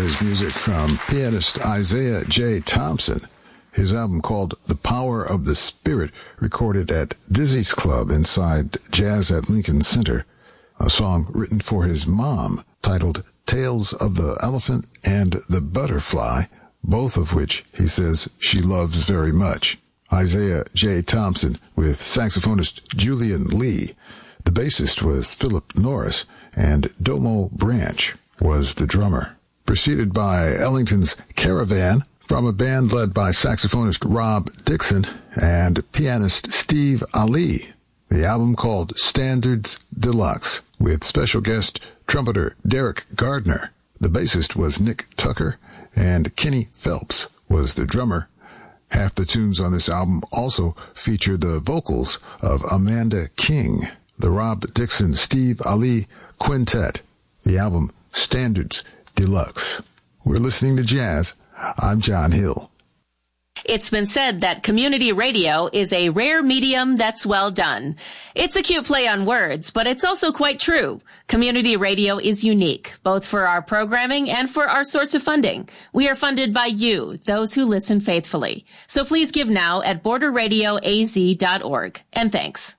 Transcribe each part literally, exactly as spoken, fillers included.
is music from pianist Isaiah J. Thompson. His album called The Power of the Spirit, recorded at Dizzy's Club inside Jazz at Lincoln Center. A song written for his mom titled Tales of the Elephant and the Butterfly, both of which he says she loves very much. Isaiah J. Thompson with saxophonist Julian Lee. The bassist was Philip Norris, and Domo Branch was the drummer. Preceded by Ellington's Caravan, from a band led by saxophonist Rob Dixon and pianist Steve Ali. The album called Standards Deluxe, with special guest trumpeter Derek Gardner. The bassist was Nick Tucker, and Kenny Phelps was the drummer. Half the tunes on this album also feature the vocals of Amanda King. The Rob Dixon Steve Ali Quintet. The album Standards Deluxe. We're listening to jazz. I'm John Hill. It's been said that community radio is a rare medium that's well done. It's a cute play on words, but it's also quite true. Community radio is unique, both for our programming and for our source of funding. We are funded by you, those who listen faithfully. So please give now at border radio a z dot org. And thanks.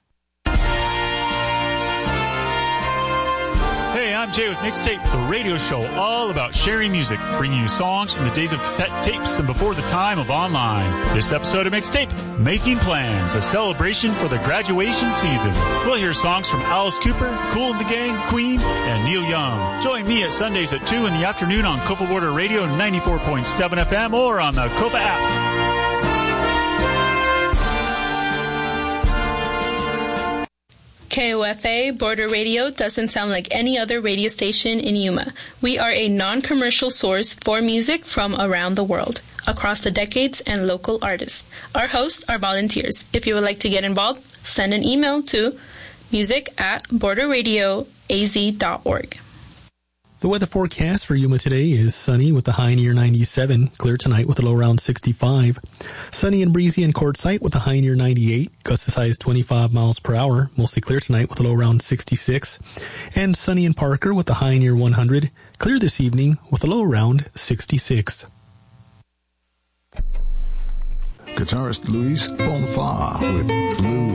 Hey, I'm Jay with Mixtape, the radio show all about sharing music, bringing you songs from the days of cassette tapes and before the time of online. This episode of Mixtape, Making Plans, a celebration for the graduation season. We'll hear songs from Alice Cooper, Kool and the Gang, Queen, and Neil Young. Join me at Sundays at two in the afternoon on Copa Border Radio ninety-four point seven F M or on the Copa app. K O F A Border Radio doesn't sound like any other radio station in Yuma. We are a non-commercial source for music from around the world, across the decades and local artists. Our hosts are volunteers. If you would like to get involved, send an email to music at border radio a z dot org. The weather forecast for Yuma today is sunny with a high near ninety-seven, clear tonight with a low around sixty-five. Sunny and breezy in Quartzsite with a high near ninety-eight, gusts as high as twenty-five miles per hour, mostly clear tonight with a low around sixty-six. And sunny in Parker with a high near one hundred, clear this evening with a low around sixty-six. Guitarist Luis Bonfa with Blue